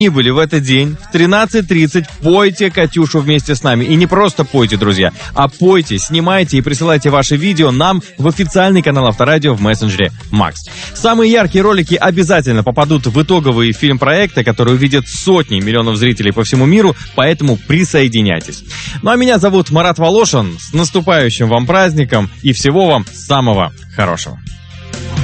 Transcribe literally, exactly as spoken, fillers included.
ни были в этот день, в тринадцать тридцать пойте Катюшу вместе с нами. И не просто пойте, друзья, а пойте, снимайте и присылайте ваши видео нам в официальный канал Авторадио в мессенджере Макс. Самые яркие ролики обязательно попадут в итоговый фильм проекта, который увидят сотни миллионов зрителей по всему миру, поэтому присоединяйтесь. Ну а меня зовут Марат Волошин. С наступающим вам праздником и всего вам самого хорошего.